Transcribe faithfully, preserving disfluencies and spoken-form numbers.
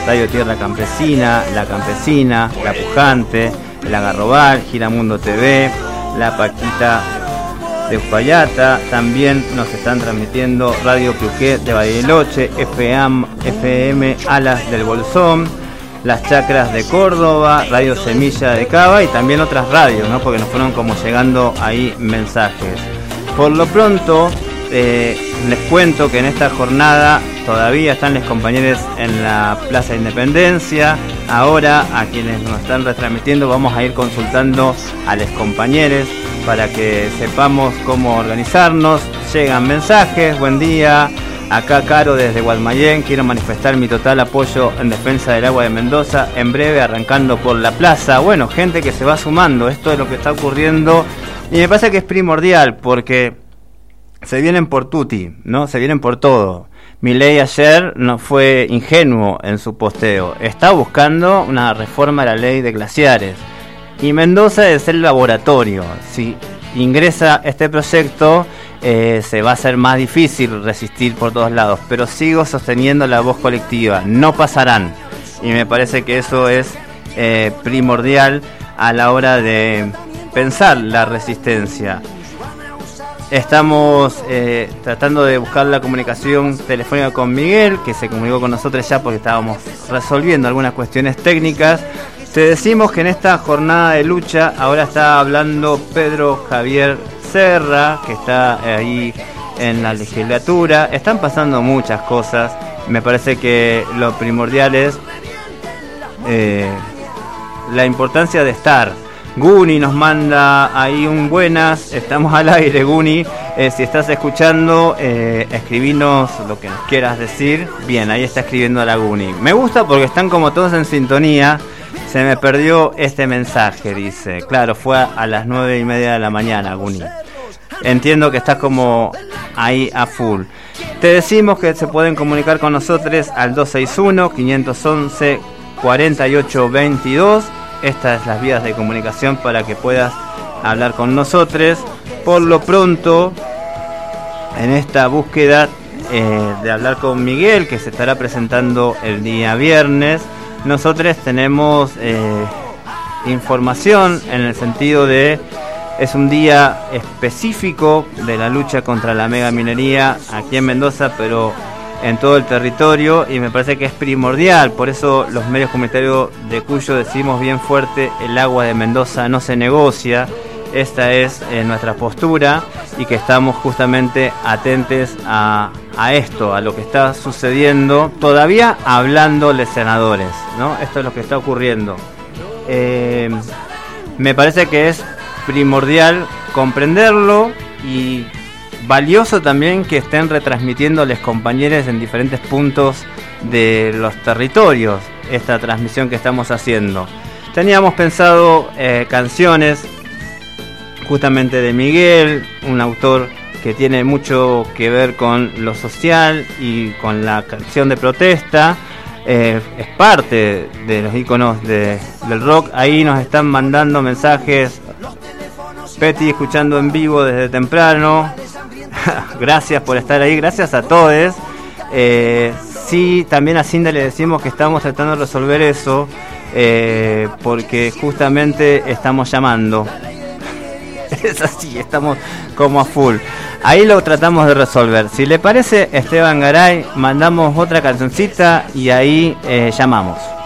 Radio Tierra Campesina, La Campesina, La Pujante, El Agarrobal, Giramundo T V, La Paquita de Uspallata. También nos están transmitiendo Radio Piuqué de Bariloche, F M Alas del Bolsón, Las Chacras de Córdoba, Radio Semilla de Cava y también otras radios, ¿no? Porque nos fueron como llegando ahí mensajes. Por lo pronto, eh, les cuento que en esta jornada todavía están los compañeros en la Plaza Independencia. Ahora, a quienes nos están retransmitiendo, vamos a ir consultando a los compañeros para que sepamos cómo organizarnos. Llegan mensajes: buen día, acá Caro desde Guaymallén, quiero manifestar mi total apoyo en defensa del agua de Mendoza, en breve arrancando por la plaza. Bueno, gente que se va sumando, esto es lo que está ocurriendo y me parece que es primordial porque se vienen por tutti, ¿no? Se vienen por todo. Milei ayer no fue ingenuo en su posteo, está buscando una reforma de la ley de glaciares. Y Mendoza es el laboratorio. Si ingresa este proyecto, eh, se va a hacer más difícil resistir por todos lados. Pero sigo sosteniendo la voz colectiva. No pasarán. Y me parece que eso es eh, primordial a la hora de pensar la resistencia. Estamos eh, tratando de buscar la comunicación telefónica con Miguel, que se comunicó con nosotros ya porque estábamos resolviendo algunas cuestiones técnicas. Te decimos que en esta jornada de lucha ahora está hablando Pedro Javier Serra, que está ahí en la legislatura. Están pasando muchas cosas. Me parece que lo primordial es eh, la importancia de estar. Guni nos manda ahí un buenas, estamos al aire, Guni. Eh, si estás escuchando, eh, escribinos lo que nos quieras decir. Bien, ahí está escribiendo la Guni. Me gusta porque están como todos en sintonía. Se me perdió este mensaje, dice. Claro, fue a las nueve y media de la mañana, Guni. Entiendo que estás como ahí a full. Te decimos que se pueden comunicar con nosotros al dos seis uno, cinco once, cuarenta y ocho veintidós. Estas son las vías de comunicación para que puedas hablar con nosotros. Por lo pronto, en esta búsqueda eh, de hablar con Miguel, que se estará presentando el día viernes, nosotros tenemos eh, información en el sentido de es un día específico de la lucha contra la megaminería aquí en Mendoza, pero en todo el territorio, y me parece que es primordial. Por eso los medios comunitarios de Cuyo decimos bien fuerte: el agua de Mendoza no se negocia. Esta es eh, nuestra postura, y que estamos justamente atentos a, a esto, a lo que está sucediendo, todavía hablando los senadores, ¿no? Esto es lo que está ocurriendo. Eh, me parece que es primordial comprenderlo y valioso también que estén retransmitiendo los compañeros en diferentes puntos de los territorios esta transmisión que estamos haciendo. Teníamos pensado eh, canciones justamente de Miguel, un autor que tiene mucho que ver con lo social y con la canción de protesta. Eh, es parte de los íconos de, del rock. Ahí nos están mandando mensajes. Petty escuchando en vivo desde temprano. Gracias por estar ahí, gracias a todos. Eh, sí, también a Cinda le decimos que estamos tratando de resolver eso, eh, porque justamente estamos llamando. Es así, estamos como a full. Ahí lo tratamos de resolver. Si le parece, Esteban Garay, mandamos otra cancioncita y ahí eh, llamamos.